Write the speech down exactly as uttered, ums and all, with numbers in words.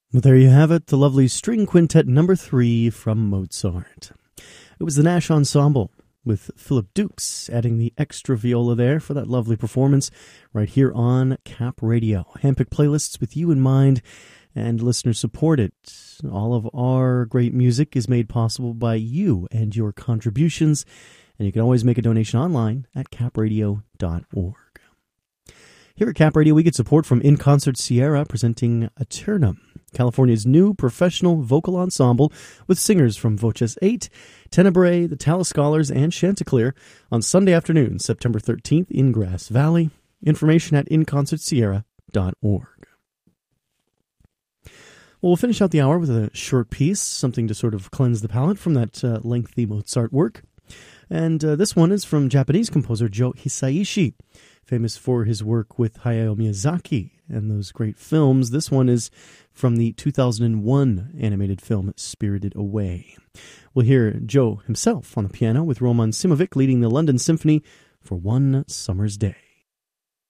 Well, there you have it, the lovely String Quintet number three from Mozart. It was the Nash Ensemble with Philip Dukes adding the extra viola there for that lovely performance right here on Cap Radio. Handpicked playlists with you in mind and listener supported. All of our great music is made possible by you and your contributions, and you can always make a donation online at cap radio dot org. Here at Cap Radio, we get support from In Concert Sierra presenting Aeternum, California's new professional vocal ensemble with singers from Voces eight, Tenebrae, the Tallis Scholars, and Chanticleer on Sunday afternoon, September thirteenth in Grass Valley. Information at in concert sierra dot org. Well, we'll finish out the hour with a short piece, something to sort of cleanse the palate from that uh, lengthy Mozart work. And uh, this one is from Japanese composer Joe Hisaishi, famous for his work with Hayao Miyazaki and those great films. This one is from the two thousand one animated film Spirited Away. We'll hear Joe himself on the piano with Roman Simovic leading the London Symphony for One Summer's Day.